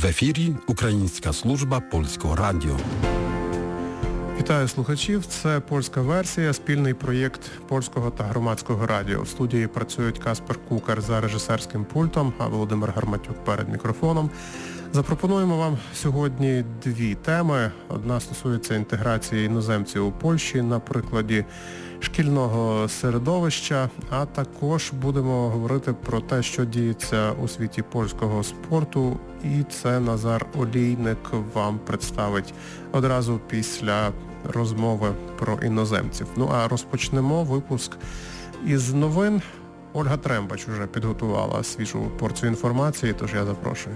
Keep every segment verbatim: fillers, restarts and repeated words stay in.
ефірі Українська служба Польського радіо. Вітаю слухачів. Це польська версія, спільний проєкт Польського та Громадського радіо. В студії працюють Каспер Кукар за режисерським пультом, а Володимир Гарматюк перед мікрофоном. Запропонуємо вам сьогодні дві теми. Одна стосується інтеграції іноземців у Польщі на прикладі шкільного середовища, а також будемо говорити про те, що діється у світі польського спорту, і це Назар Олійник вам представить одразу після розмови про іноземців. Ну а розпочнемо випуск із новин. Ольга Трембач уже підготувала свіжу порцію інформації, тож я запрошую.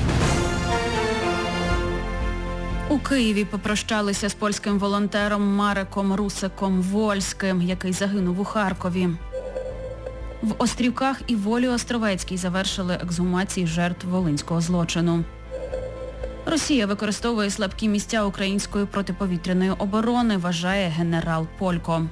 У Києві попрощалися з польським волонтером Мареком Русеком Вольським, який загинув у Харкові. В Острівках і Волі Островецькій завершили ексгумації жертв волинського злочину. Росія використовує слабкі місця української протиповітряної оборони, вважає генерал Полько.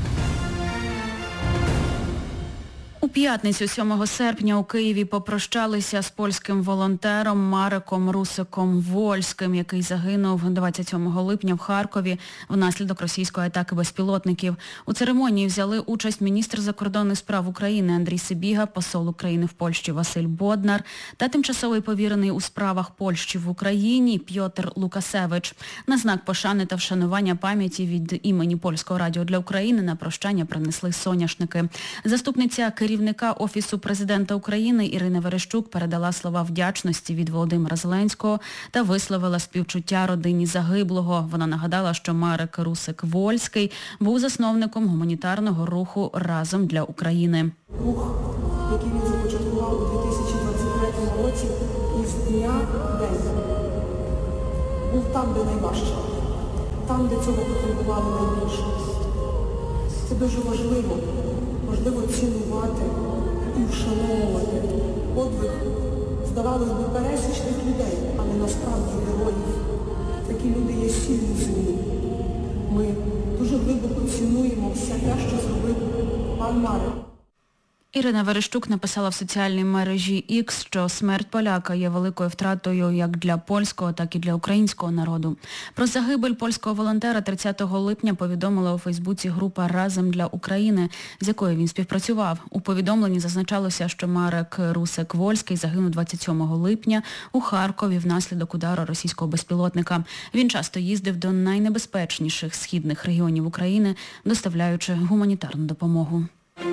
У п'ятницю, сьомого серпня, у Києві попрощалися з польським волонтером Мареком Русеком Вольським, який загинув двадцять сьомого липня в Харкові внаслідок російської атаки безпілотників. У церемонії взяли участь міністр закордонних справ України Андрій Сибіга, посол України в Польщі Василь Боднар та тимчасовий повірений у справах Польщі в Україні Пьотр Лукасевич. На знак пошани та вшанування пам'яті від імені Польського радіо для України на прощання принесли соняшники. Заступниця керівника Офісу Президента України Ірина Верещук передала слова вдячності від Володимира Зеленського та висловила співчуття родині загиблого. Вона нагадала, що Марек Русек Вольський був засновником гуманітарного руху «Разом для України». Рух, який він започаткував у дві тисячі двадцять третьому році, із дня в день, був там, де найважче, там, де цього потребували найбільше. Це дуже важливо. Важливо цінувати і вшановувати подвиг, здавалось би, пересічних людей, але насправді героїв. Такі люди є сіллю землі. Ми дуже глибоко цінуємо все те, що зробив пан Марек. Ірина Верещук написала в соціальній мережі X, що смерть поляка є великою втратою як для польського, так і для українського народу. Про загибель польського волонтера тридцятого липня повідомила у Фейсбуці група «Разом для України», з якою він співпрацював. У повідомленні зазначалося, що Марек Русек Вольський загинув двадцять сьомого липня у Харкові внаслідок удару російського безпілотника. Він часто їздив до найнебезпечніших східних регіонів України, доставляючи гуманітарну допомогу.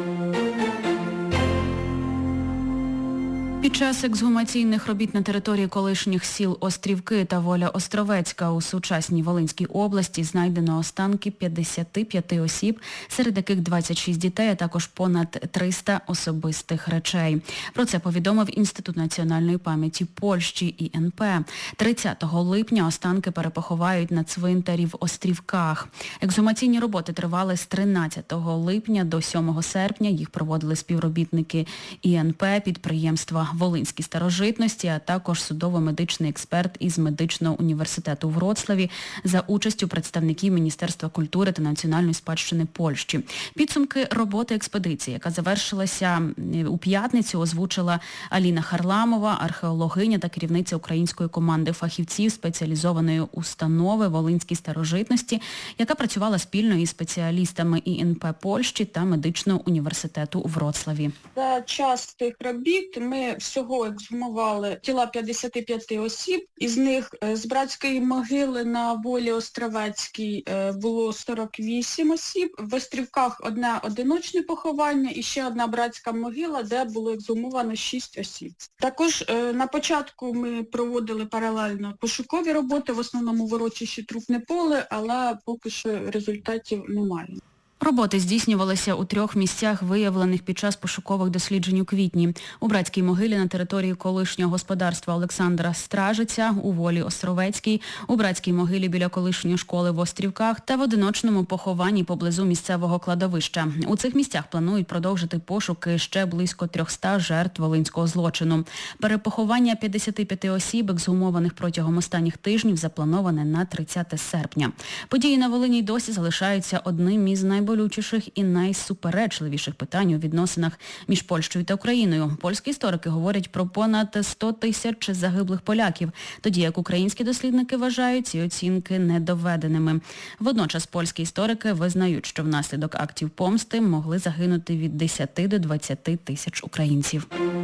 Під час ексгумаційних робіт на території колишніх сіл Острівки та Воля Островецька у сучасній Волинській області знайдено останки п'ятдесят п'ять осіб, серед яких двадцять шість дітей, а також понад триста особистих речей. Про це повідомив Інститут національної пам'яті Польщі І Ен Пе. тридцятого липня останки перепоховають на цвинтарі в Острівках. Ексгумаційні роботи тривали з тринадцятого липня до сьомого серпня. Їх проводили співробітники І Ен Пе, підприємства Волинські старожитності, а також судово-медичний експерт із медичного університету у Вроцлаві за участю представників Міністерства культури та національної спадщини Польщі. Підсумки роботи експедиції, яка завершилася у п'ятницю, озвучила Аліна Харламова, археологиня та керівниця української команди фахівців спеціалізованої установи Волинські старожитності, яка працювала спільно із спеціалістами І Ен Пе Польщі та медичного університету у Вроцлаві. За час тих робіт ми всього ексгумували тіла п'ятдесят п'ять осіб, із них з братської могили на Волі Островецькій було сорок вісім осіб, в Острівках одне одиночне поховання і ще одна братська могила, де було ексгумовано шість осіб. Також на початку ми проводили паралельно пошукові роботи, в основному в урочищі Трупне поле, але поки що результатів немає. Роботи здійснювалися у трьох місцях, виявлених під час пошукових досліджень у квітні. У братській могилі на території колишнього господарства Олександра Стражиця, у Волі Островецькій, у братській могилі біля колишньої школи в Острівках та в одиночному похованні поблизу місцевого кладовища. У цих місцях планують продовжити пошуки ще близько трьохсот жертв волинського злочину. Перепоховання п'ятдесят п'ять осіб, ексгумованих протягом останніх тижнів, заплановане на тридцяте серпня. Події на Волині й досі залишаються одним із найбільших найболючіших і найсуперечливіших питань у відносинах між Польщею та Україною. Польські історики говорять про понад сто тисяч загиблих поляків, тоді як українські дослідники вважають ці оцінки недоведеними. Водночас польські історики визнають, що внаслідок актів помсти могли загинути від десяти до двадцяти тисяч українців.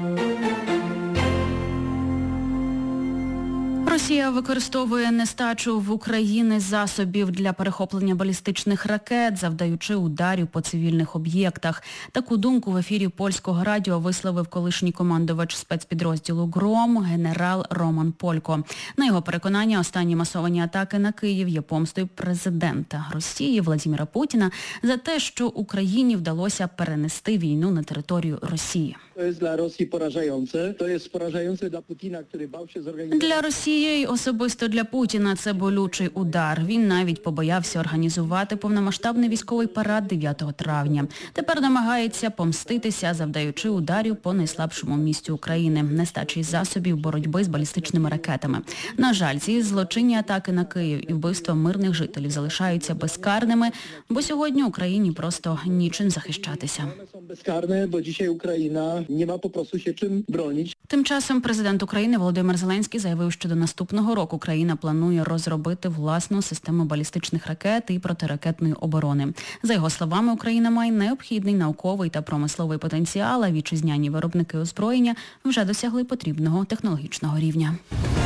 Росія використовує нестачу в Україні засобів для перехоплення балістичних ракет, завдаючи ударів по цивільних об'єктах. Таку думку в ефірі Польського радіо висловив колишній командувач спецпідрозділу «Гром» генерал Роман Полько. На його переконання, останні масовані атаки на Київ є помстою президента Росії Владимира Путіна за те, що Україні вдалося перенести війну на територію Росії. Це для Росії поражаюче. Це є поражаюче для Путіна, який бався зорганізувати. Для Росії і особисто для Путіна це болючий удар. Він навіть побоявся організувати повномасштабний військовий парад дев'ятого травня. Тепер намагається помститися, завдаючи ударів по найслабшому місті України – нестачі засобів боротьби з балістичними ракетами. На жаль, ці злочинні атаки на Київ і вбивства мирних жителів залишаються безкарними, бо сьогодні Україні просто нічим захищатися. Вони są bezkarne, bo dzisiaj Ukraina nie ma po prostu się czym bronić. Тим часом президент України Володимир Зеленський заявив, що до наступного року країна планує розробити власну систему балістичних ракет і протиракетної оборони. За його словами, Україна має необхідний науковий та промисловий потенціал, а вітчизняні виробники озброєння вже досягли потрібного технологічного рівня.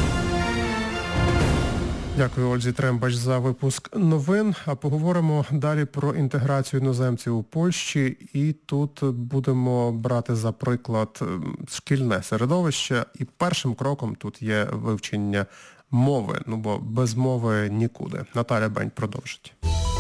Дякую Ользі Трембач за випуск новин. А поговоримо далі про інтеграцію іноземців у Польщі. І тут будемо брати за приклад шкільне середовище. І першим кроком тут є вивчення мови. Ну бо без мови нікуди. Наталя Бень продовжить.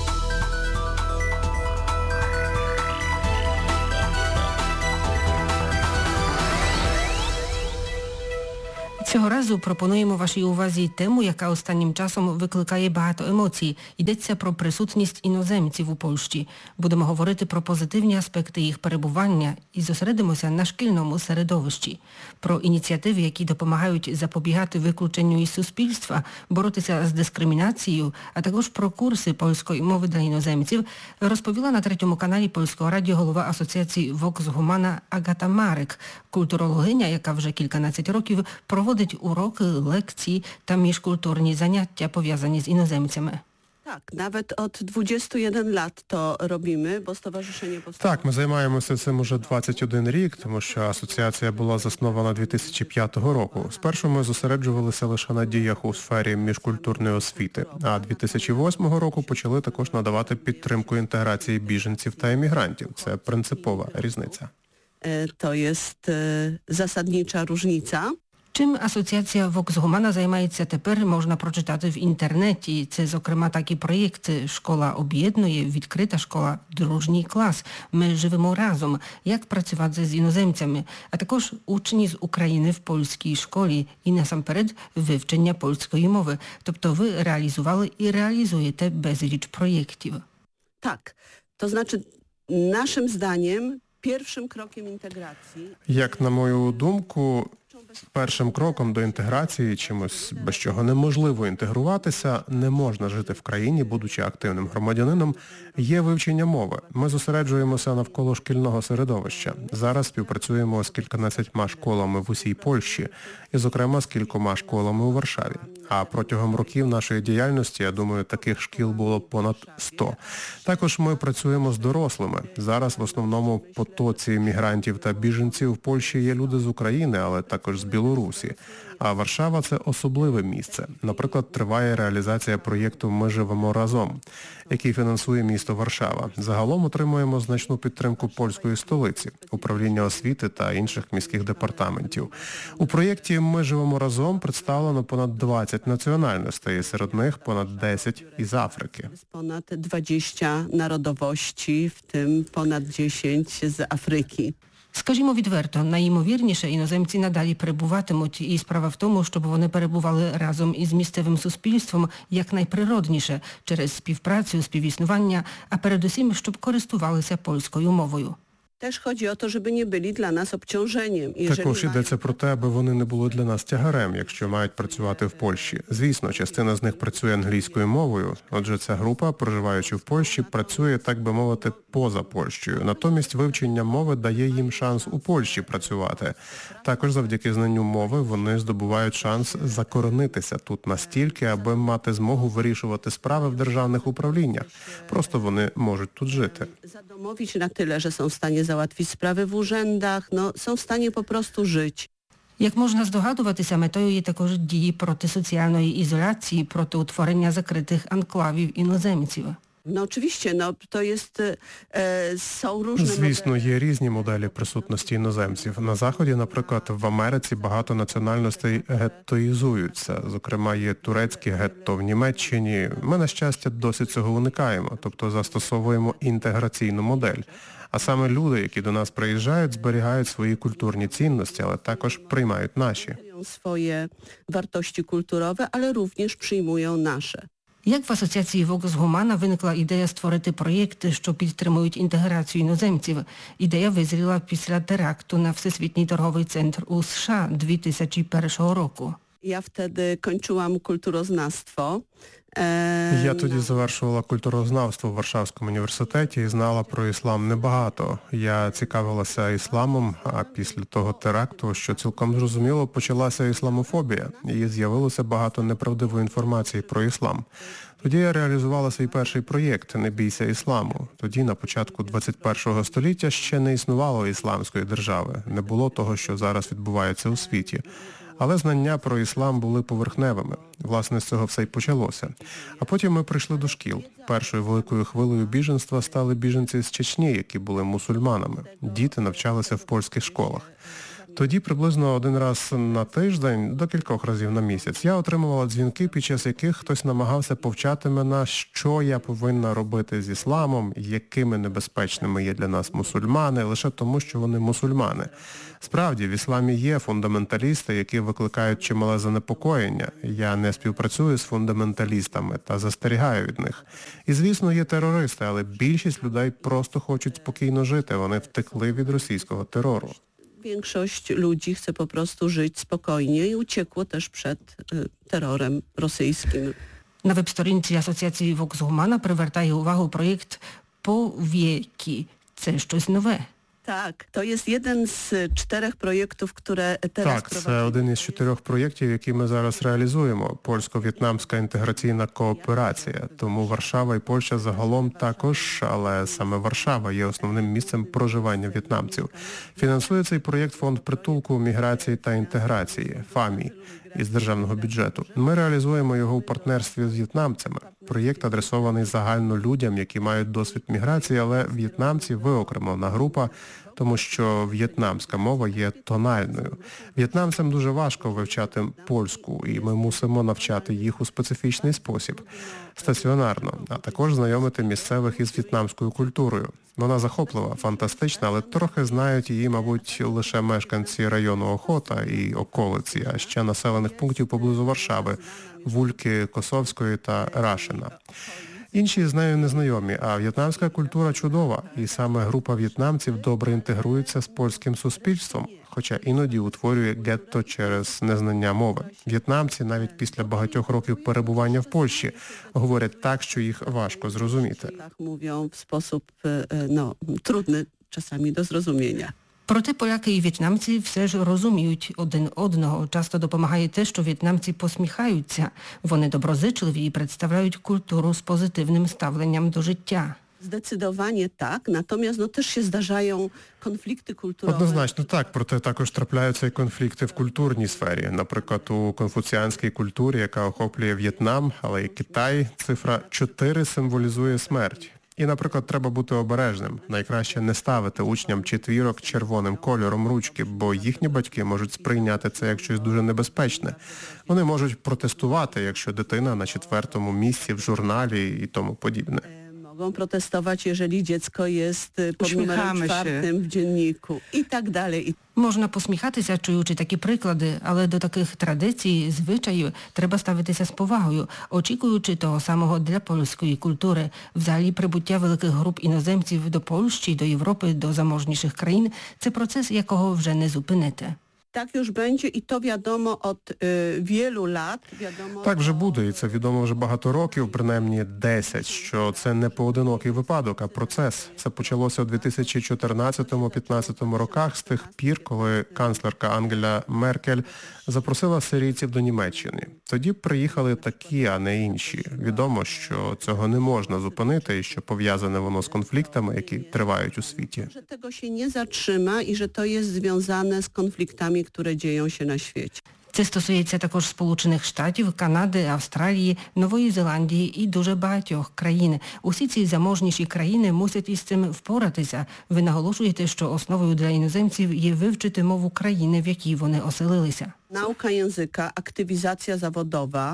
Цього разу пропонуємо вашій увазі тему, яка останнім часом викликає багато емоцій. Йдеться про присутність іноземців у Польщі. Будемо говорити про позитивні аспекти їх перебування і зосередимося на шкільному середовищі. Про ініціативи, які допомагають запобігати виключенню із суспільства, боротися з дискримінацією, а також про курси польської мови для іноземців, розповіла на третьому каналі Польського радіо голова асоціації Vox Humana Agata Marek, культурологиня, яка вже кільканадцять років проводить уроки, лекції та міжкультурні заняття, пов'язані з іноземцями. Tak, nawet od dwudziestu jeden lat to robimy, bo stowarzyszenie powstało. Так, ми займаємося цим уже двадцять один рік, тому що асоціація була заснована дві тисячі п'ятого року. Спершу ми зосереджувалися лише на діях у сфері міжкультурної освіти, а дві тисячі восьмого року почали також надавати підтримку інтеграції біженців та емігрантів. Це принципова різниця. To jest zasadnicza różnica. Чим асоціація Vox Humana займається тепер, можна прочитати в інтернеті. Це, зокрема, такі проєкти «Школа об'єднує», «Відкрита школа», «Дружній клас», «Ми живемо разом», «Як працювати з іноземцями», а також «Учні з України в польській школі» і, насамперед, вивчення польської мови. Тобто ви реалізували і реалізуєте безліч проєктів. Tak, to znaczy naszym zdaniem pierwszym krokiem integracji... Як на мою думку, першим кроком до інтеграції, чимось, без чого неможливо інтегруватися, не можна жити в країні, будучи активним громадянином, є вивчення мови. Ми зосереджуємося навколо шкільного середовища. Зараз співпрацюємо з кільканадцятьма школами в усій Польщі і, зокрема, з кількома школами у Варшаві. А протягом років нашої діяльності, я думаю, таких шкіл було понад сто. Також ми працюємо з дорослими. Зараз в основному потоці мігрантів та біженців в Польщі є люди з України, але також з Білорусі. А Варшава – це особливе місце. Наприклад, триває реалізація проєкту «Ми живемо разом», який фінансує місто Варшава. Загалом отримуємо значну підтримку польської столиці, управління освіти та інших міських департаментів. У проєкті «Ми живемо разом» представлено понад двадцять національностей, серед них понад десять із Африки. Понад двадцять народовості, в тим понад десять з Африки. Скажімо відверто, найімовірніше іноземці надалі перебуватимуть, і справа в тому, щоб вони перебували разом із місцевим суспільством якнайприродніше, через співпрацю, співіснування, а передусім, щоб користувалися польською мовою. Też chodzi o to, żeby nie byli dla nas obciążeniem. Jeżeli Також mają- йдеться про те, аби вони не були для нас тягарем, якщо мають працювати в Польщі. Звісно, частина з них працює англійською мовою, отже, ця група, проживаючи в Польщі, працює, так би мовити, поза Польщею. Натомість вивчення мови дає їм шанс у Польщі працювати. Також завдяки знанню мови вони здобувають шанс закоренитися тут настільки, аби мати змогу вирішувати справи в державних управліннях. Просто вони можуть тут жити. Zadomowić na tyle, że są w stanie załatwić sprawy w urzędach, no są w stanie po prostu żyć. Як можна здогадуватися, метою є також дії проти соціальної ізоляції, проти утворення закритих анклавів іноземців. No oczywiście, no to jest, e, są różne Звісно, modele. є різні моделі присутності іноземців. На Заході, наприклад, в Америці багато національностей геттоїзуються. Зокрема, є турецькі гетто в Німеччині. Ми, на щастя, досить цього уникаємо, тобто застосовуємо інтеграційну модель. А саме люди, які до нас приїжджають, зберігають свої культурні цінності, але також приймають наші. Mają swoje wartości kulturowe, ale również przyjmują nasze. Як в асоціації Vox Humana виникла ідея створити проєкти, що підтримують інтеграцію іноземців? Ідея визріла після теракту на Всесвітній торговий центр у США дві тисячі першого року. Ja wtedy kończyłam kulturoznawstwo. E, Я тоді завершувала культурознавство в Варшавському університеті і знала про іслам небагато. Я цікавилася ісламом, а після того теракту, що цілком зрозуміло, почалася ісламофобія і з'явилося багато неправдивої інформації про іслам. Тоді я реалізувала свій перший проєкт «Не бійся ісламу». Тоді, на початку двадцять першого століття, ще не існувало ісламської держави. Не було того, що зараз відбувається у світі. Але знання про іслам були поверхневими. Власне, з цього все й почалося. А потім ми прийшли до шкіл. Першою великою хвилею біженства стали біженці з Чечні, які були мусульманами. Діти навчалися в польських школах. Тоді приблизно один раз на тиждень, до кількох разів на місяць, я отримувала дзвінки, під час яких хтось намагався повчати мене, що я повинна робити з ісламом, якими небезпечними є для нас мусульмани, лише тому, що вони мусульмани. Справді, в ісламі є фундаменталісти, які викликають чимале занепокоєння. Я не співпрацюю з фундаменталістами та застерігаю від них. І, звісно, є терористи, але більшість людей просто хочуть спокійно жити, вони втекли від російського терору. Większość ludzi chce po prostu żyć spokojnie i uciekło też przed y, terrorem rosyjskim. На веб-сторінці асоціації Vox Humana привертає увагу проєкт «Повіки». Це щось нове. Tak, to jest jeden z czterech projektów, które teraz Так, це один із чотирьох проєктів, які ми зараз реалізуємо. Польсько-в'єтнамська інтеграційна кооперація. Тому Варшава і Польща загалом також, але саме Варшава є основним місцем проживання в'єтнамців. Фінансує цей проєкт Фонд притулку, міграції та інтеграції ФАМІ із державного бюджету. Ми реалізуємо його у партнерстві з в'єтнамцями. Проєкт адресований загально людям, які мають досвід міграції, але в'єтнамці виокремлена група, тому що в'єтнамська мова є тональною. В'єтнамцям дуже важко вивчати польську, і ми мусимо навчати їх у специфічний спосіб, стаціонарно, а також знайомити місцевих із в'єтнамською культурою. Вона захоплива, фантастична, але трохи знають її, мабуть, лише мешканці району Охота і околиці, а ще населених пунктів поблизу Варшави, Вульки, Косовської та Рашина. Інші з нею незнайомі, а в'єтнамська культура чудова, і саме група в'єтнамців добре інтегрується з польським суспільством, хоча іноді утворює гетто через незнання мови. В'єтнамці навіть після багатьох років перебування в Польщі говорять так, що їх важко зрозуміти. Tak mówią w sposób no, trudny czasami do zrozumienia. Проте поляки і в'єтнамці все ж розуміють один одного. Часто допомагає те, що в'єтнамці посміхаються. Вони доброзичливі і представляють культуру з позитивним ставленням до життя. Zdecydowanie tak, natomiast no, też się zdarzają konflikty kulturowe. Однозначно так, проте також трапляються і конфлікти в культурній сфері. Наприклад, у конфуціанській культурі, яка охоплює В'єтнам, але і Китай, цифра чотири символізує смерть. І, наприклад, треба бути обережним. Найкраще не ставити учням четвірок червоним кольором ручки, бо їхні батьки можуть сприйняти це як щось дуже небезпечне. Вони можуть протестувати, якщо дитина на четвертому місці в журналі і тому подібне. Mogą protestować, jeżeli dziecko jest y, pod numerem Uśmiechamy się. czwartym w dzienniku i tak dalej. Можна посміхатися, чуючи такі приклади, але до таких традицій, звичаїв треба ставитися з повагою, очікуючи того самого для польської культури. Взагалі, прибуття великих груп іноземців до Польщі, до Європи, до заможніших країн – це процес, якого вже не зупинити. Tak już będzie i to wiadomo od y, wielu lat. Wiadomo Так вже буде, і це відомо вже багато років, принаймні десять, що це не поодинокий випадок, а процес. Це почалося у дві тисячі чотирнадцятому-п'ятнадцятому роках з тих пір, коли канцлерка Ангела Меркель запросила сирійців до Німеччини. Тоді приїхали такі, а не інші. Відомо, що цього не можна зупинити і що пов'язане воно з конфліктами, які тривають у світі. że tego się nie zatrzyma i że to jest związane z konfliktami, które dzieją się na świecie. Це стосується також Сполучених Штатів, Канади, Австралії, Нової Зеландії і дуже багатьох країн. Усі ці заможніші країни мусять із цим впоратися. Ви наголошуєте, що основою для іноземців є вивчити мову країни, в якій вони оселилися. Nauka języka, aktywizacja zawodowa,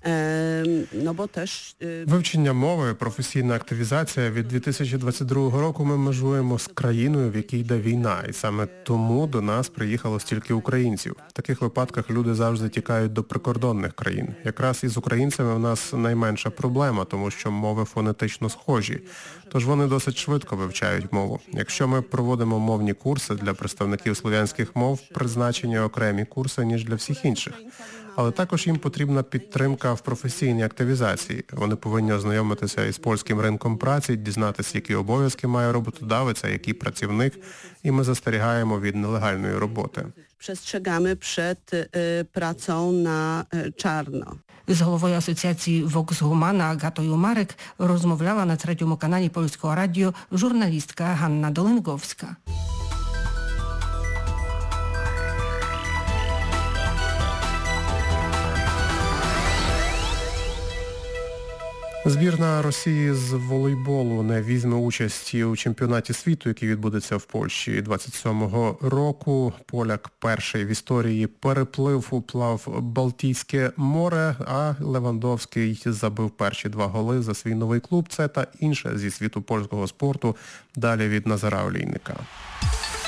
no bo też... Вивчення мови, професійна активізація. Від дві тисячі двадцять другого року ми межуємо з країною, в якій йде війна. І саме тому до нас приїхало стільки українців. В таких випадках люди завжди тікають до прикордонних країн. Якраз із українцями в нас найменша проблема, тому що мови фонетично схожі. Тож вони досить швидко вивчають мову. Якщо ми проводимо мовні курси для представників слов'янських мов, призначені окремі курси, ніж для всіх інших. Але також їм потрібна підтримка в професійній активізації. Вони повинні ознайомитися із польським ринком праці, дізнатися, які обов'язки має роботодавець, а який працівник, і ми застерігаємо від нелегальної роботи. Przestrzegamy przed y, pracą na y, czarno. З головою асоціації Vox Humana Agatою Marek розмовляла на третьому каналі Польського радіо журналістка Ганна Долинговська. Збірна Росії з волейболу не візьме участі у чемпіонаті світу, який відбудеться в Польщі двадцять сьомого року. Поляк перший в історії переплив уплав Балтійське море, а Левандовський забив перші два голи за свій новий клуб. Це та інше зі світу польського спорту. Далі від Назара Олійника.